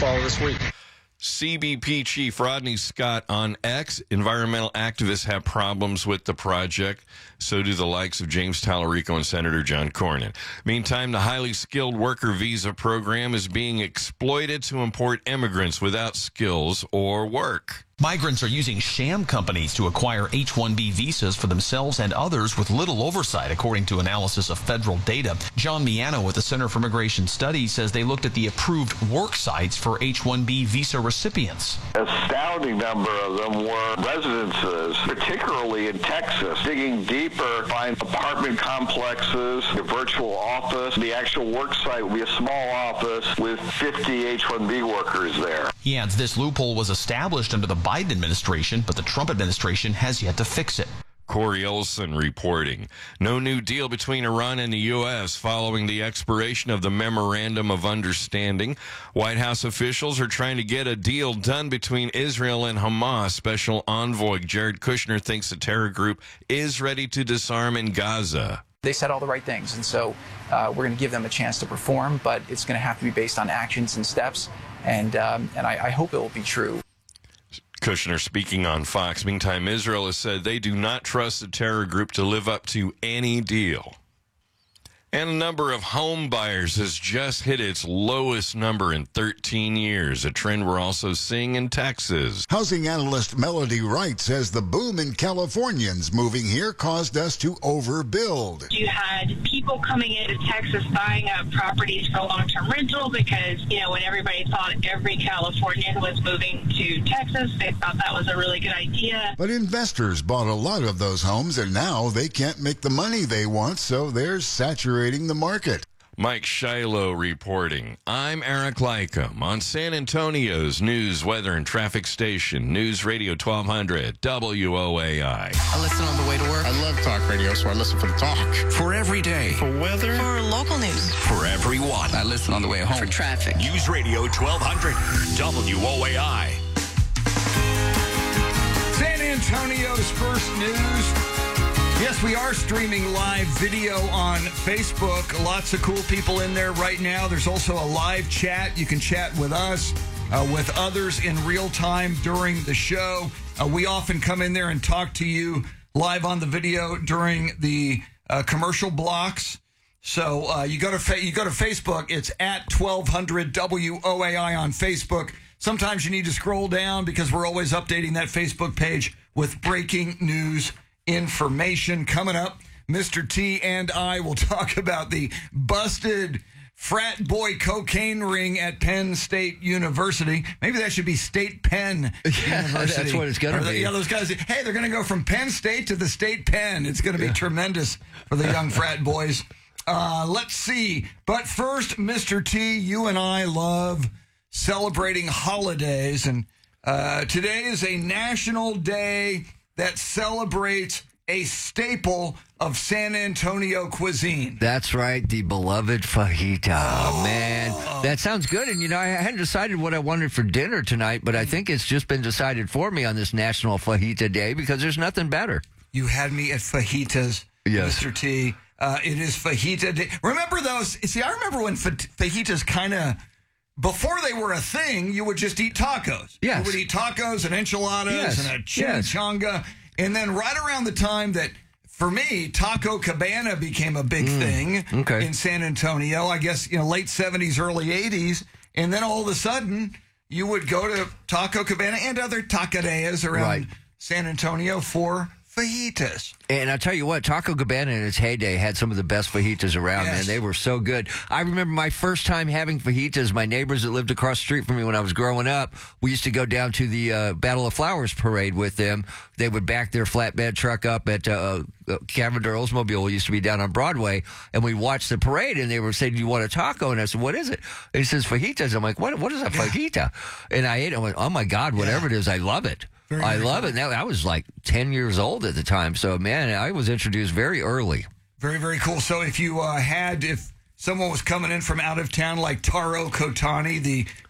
follow this week. CBP Chief Rodney Scott on X. Environmental activists have problems with the project. So do the likes of James Tallarico and Senator John Cornyn. Meantime, the highly skilled worker visa program is being exploited to import immigrants without skills or work. Migrants are using sham companies to acquire H-1B visas for themselves and others with little oversight, according to analysis of federal data. John Miano with the Center for Immigration Studies says they looked at the approved work sites for H-1B visa recipients. An astounding number of them were residences, particularly in Texas. Digging deeper, find apartment complexes, a virtual office. The actual work site will be a small office with 50 H-1B workers there. He adds this loophole was established under the Biden administration, but the Trump administration has yet to fix it. Corey Olson reporting. No new deal between Iran and the U.S. following the expiration of the Memorandum of Understanding. White House officials are trying to get a deal done between Israel and Hamas. Special envoy Jared Kushner thinks the terror group is ready to disarm in Gaza. They said all the right things, and so we're going to give them a chance to perform, but it's going to have to be based on actions and steps, and I hope it will be true. Kushner speaking on Fox. Meantime, Israel has said they do not trust the terror group to live up to any deal. And a number of home buyers has just hit its lowest number in 13 years, a trend we're also seeing in Texas. Housing analyst Melody Wright says the boom in Californians moving here caused us to overbuild. You had people coming into Texas buying up properties for long-term rental because, when everybody thought every Californian was moving to Texas, they thought that was a really good idea. But investors bought a lot of those homes, and now they can't make the money they want, so they're saturating the market. Mike Shiloh reporting. I'm Eric Lycum on San Antonio's news, weather, and traffic station, News Radio 1200 WOAI. I listen on the way to work. I love talk radio, so I listen for the talk. For every day. For weather. For local news. For everyone. I listen on the way home. For traffic. News Radio 1200 WOAI. San Antonio's first news. Yes, we are streaming live video on Facebook. Lots of cool people in there right now. There's also a live chat. You can chat with us, with others in real time during the show. We often come in there and talk to you live on the video during the commercial blocks. So you go to Facebook. It's at 1200 WOAI on Facebook. Sometimes you need to scroll down because we're always updating that Facebook page with breaking news information. Coming up, Mr. T and I will talk about the busted frat boy cocaine ring at Penn State University. Maybe that should be State Penn University. That's what it's going to be. Yeah, those guys, hey, they're going to go from Penn State to the State Penn. It's going to be tremendous for the young frat boys. Let's see. But first, Mr. T, you and I love celebrating holidays, and today is a national day that celebrates a staple of San Antonio cuisine. That's right, the beloved fajita. Oh, man. That sounds good. And, I hadn't decided what I wanted for dinner tonight, but I think it's just been decided for me on this National Fajita Day because there's nothing better. You had me at fajitas, yes. Mr. T. It is fajita day. Remember those? See, I remember when fajitas kind of... Before they were a thing, you would just eat tacos. Yes. You would eat tacos and enchiladas and a chimichanga. And then right around the time that, for me, Taco Cabana became a big thing in San Antonio, I guess, late 70s, early 80s. And then all of a sudden, you would go to Taco Cabana and other taquerias around San Antonio for fajitas. And I'll tell you what, Taco Cabana in its heyday had some of the best fajitas around, man. They were so good. I remember my first time having fajitas. My neighbors that lived across the street from me when I was growing up, we used to go down to the Battle of Flowers parade with them. They would back their flatbed truck up at Cavender Oldsmobile, used to be down on Broadway, and we watched the parade, and they were saying, "Do you want a taco?" And I said, "What is it?" And he says, "Fajitas." I'm like, "What is a fajita?" And I ate it. I went, "Oh, my God, whatever it is, I love it." I love it. Now, I was like 10 years old at the time. So, man, I was introduced very early. Very, very cool. So if you if someone was coming in from out of town like Taro Kotani, the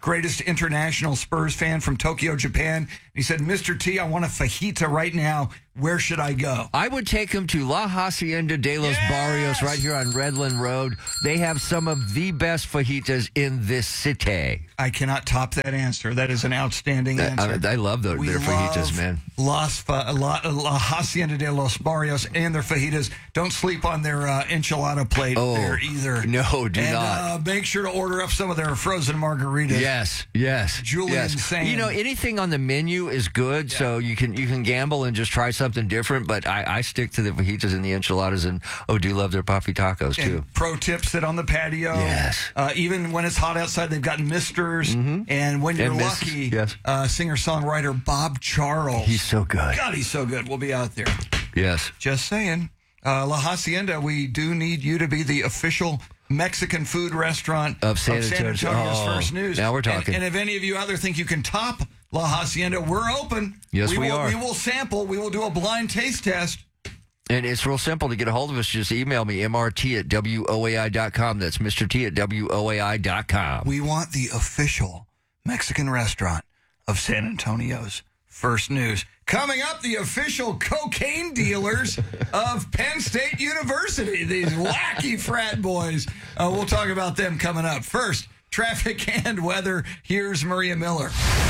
greatest international Spurs fan from Tokyo, Japan. He said, Mr. T, I want a fajita right now. Where should I go? I would take him to La Hacienda de los Barrios right here on Redland Road. They have some of the best fajitas in this city. I cannot top that answer. That is an outstanding answer. I love their fajitas, man. La Hacienda de los Barrios and their fajitas. Don't sleep on their enchilada plate there either. No, do not. Make sure to order up some of their frozen margaritas. Yes. Julian saying. You know, anything on the menu is good, so you can gamble and just try something different, but I stick to the fajitas and the enchiladas, and do love their puffy tacos, too. And pro tip, sit on the patio. Yes. Even when it's hot outside, they've got misters. And when you're lucky, singer-songwriter Bob Charles. He's so good. God, he's so good. We'll be out there. Yes. Just saying. La Hacienda, we do need you to be the official Mexican food restaurant of San Antonio's First News. Now we're talking. And if any of you out there think you can top La Hacienda, we're open. Yes, we are. We will sample. We will do a blind taste test. And it's real simple to get a hold of us. Just email me, mrt@woai.com. That's Mr. T at woai.com. We want the official Mexican restaurant of San Antonio's First News. Coming up, the official cocaine dealers of Penn State University. These wacky frat boys. We'll talk about them coming up. First, traffic and weather. Here's Maria Miller.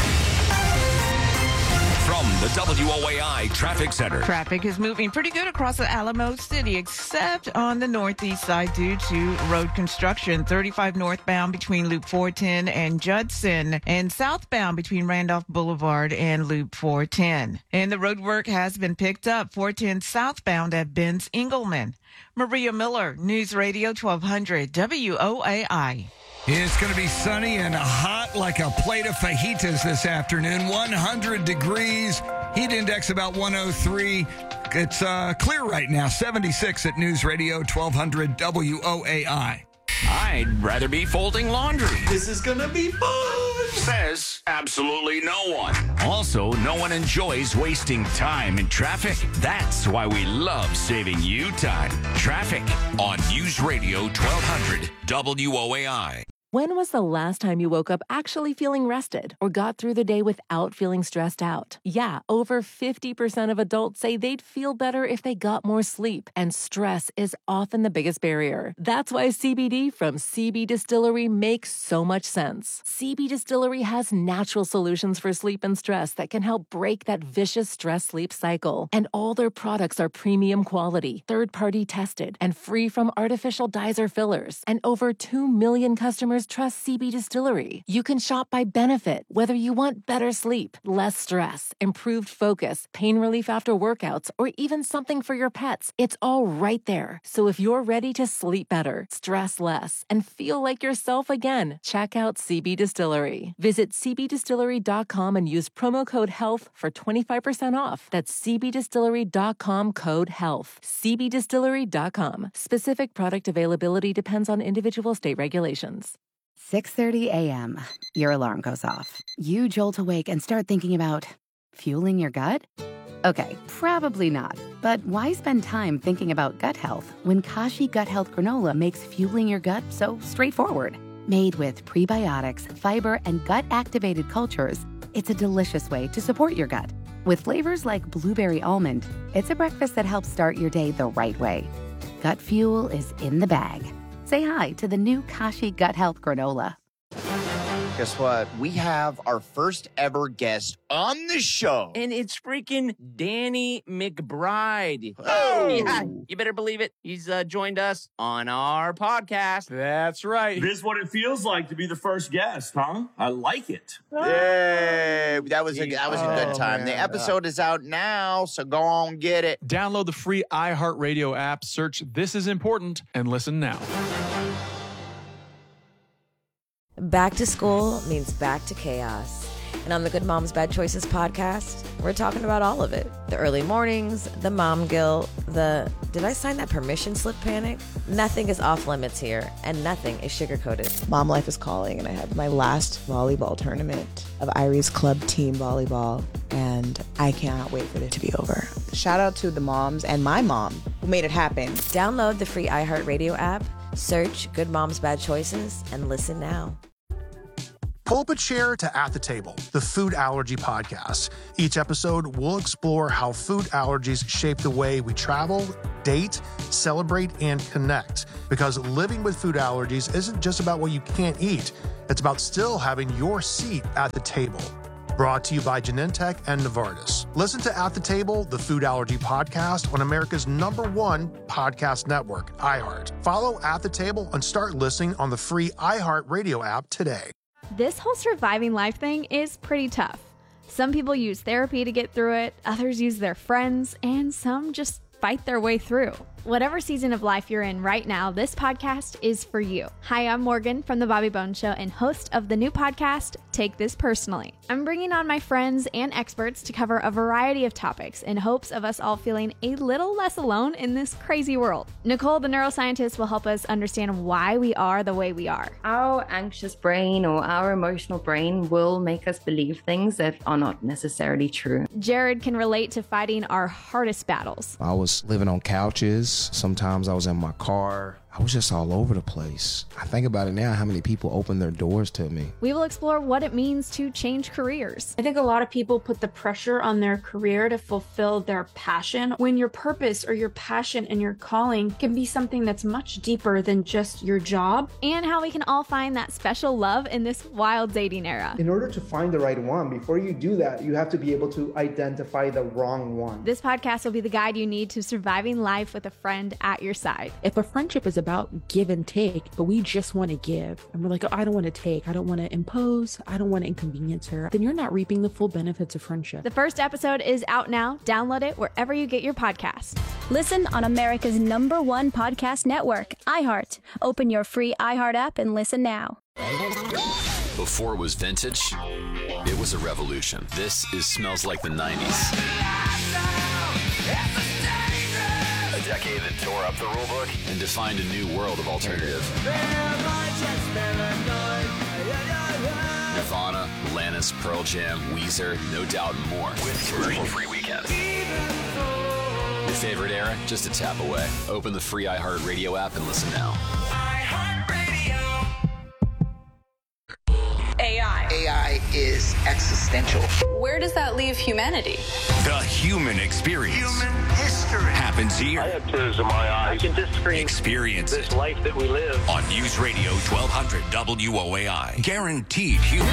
From the WOAI Traffic Center. Traffic is moving pretty good across the Alamo City, except on the northeast side due to road construction. 35 northbound between Loop 410 and Judson, and southbound between Randolph Boulevard and Loop 410. And the road work has been picked up. 410 southbound at Benz Engelman. Maria Miller, News Radio 1200 WOAI. It's going to be sunny and hot like a plate of fajitas this afternoon. 100 degrees. Heat index about 103. It's clear right now. 76 at News Radio 1200 WOAI. I'd rather be folding laundry. This is going to be fun. Says absolutely no one. Also, no one enjoys wasting time in traffic. That's why we love saving you time. Traffic on News Radio 1200 WOAI. When was the last time you woke up actually feeling rested or got through the day without feeling stressed out? Yeah, over 50% of adults say they'd feel better if they got more sleep, and stress is often the biggest barrier. That's why CBD from CB Distillery makes so much sense. CB Distillery has natural solutions for sleep and stress that can help break that vicious stress-sleep cycle. And all their products are premium quality, third-party tested, and free from artificial dyes or fillers. And over 2 million customers trust CB Distillery. You can shop by benefit, whether you want better sleep, less stress, improved focus, pain relief after workouts, or even something for your pets. It's all right there. So if you're ready to sleep better, stress less, and feel like yourself again, check out CB Distillery. Visit cbdistillery.com and use promo code HEALTH for 25% off. That's cbdistillery.com code HEALTH. cbdistillery.com. Specific product availability depends on individual state regulations. 6:30 a.m. Your alarm goes off. You jolt awake and start thinking about fueling your gut? Okay, probably not. But why spend time thinking about gut health when Kashi Gut Health Granola makes fueling your gut so straightforward? Made with prebiotics, fiber, and gut-activated cultures, it's a delicious way to support your gut. With flavors like blueberry almond, it's a breakfast that helps start your day the right way. Gut fuel is in the bag. Say hi to the new Kashi Gut Health Granola. Guess what? We have our first ever guest on the show. And it's freaking Danny McBride. Oh! Yeah, you better believe it. He's joined us on our podcast. That's right. This is what it feels like to be the first guest, huh? I like it. Yay! That was a good time. Man. The episode is out now, so go on get it. Download the free iHeartRadio app, search This Is Important, and listen now. Back to school means back to chaos. And on the Good Moms Bad Choices podcast, we're talking about all of it. The early mornings, the mom guilt, the did I sign that permission slip panic? Nothing is off limits here, and nothing is sugar-coated. Mom life is calling, and I had my last volleyball tournament of Irie's club team volleyball, and I cannot wait for it to be over. Shout out to the moms and my mom who made it happen. Download the free iHeartRadio app, search Good Moms Bad Choices, and listen now. Pull up a chair to At the Table, the food allergy podcast. Each episode, we'll explore how food allergies shape the way we travel, date, celebrate, and connect. Because living with food allergies isn't just about what you can't eat. It's about still having your seat at the table. Brought to you by Genentech and Novartis. Listen to At the Table, the food allergy podcast on America's #1 podcast network, iHeart. Follow At the Table and start listening on the free iHeart Radio app today. This whole surviving life thing is pretty tough. Some people use therapy to get through it, others use their friends, and some just fight their way through. Whatever season of life you're in right now, this podcast is for you. Hi, I'm Morgan from The Bobby Bones Show and host of the new podcast, Take This Personally. I'm bringing on my friends and experts to cover a variety of topics in hopes of us all feeling a little less alone in this crazy world. Nicole, the neuroscientist, will help us understand why we are the way we are. Our anxious brain or our emotional brain will make us believe things that are not necessarily true. Jared can relate to fighting our hardest battles. I was living on couches. Sometimes I was in my car. I was just all over the place. I think about it now, how many people opened their doors to me. We will explore what it means to change careers. I think a lot of people put the pressure on their career to fulfill their passion, when your purpose or your passion and your calling can be something that's much deeper than just your job. And how we can all find that special love in this wild dating era. In order to find the right one, before you do that, you have to be able to identify the wrong one. This podcast will be the guide you need to surviving life with a friend at your side. If a friendship is about give and take, but we just want to give, and we're like, oh, I don't want to take, I don't want to impose, I don't want to inconvenience her, then you're not reaping the full benefits of friendship. The first episode is out now. Download it wherever you get your podcasts. Listen on America's #1 podcast network, iHeart. Open your free iHeart app and listen now. Before it was vintage, it was a revolution. This is Smells Like the 90s. A decade that tore up the rulebook and defined a new world of alternative. Nirvana, Alanis, Pearl Jam, Weezer, No Doubt, and more. With commercial-free weekends. Your favorite era? Just a tap away. Open the free iHeart Radio app and listen now. AI is existential. Where does that leave humanity? The human experience. Human history happens here. I have tears in my eyes. I can just scream. Experience this life that we live on News Radio 1200 WOAI. Guaranteed human.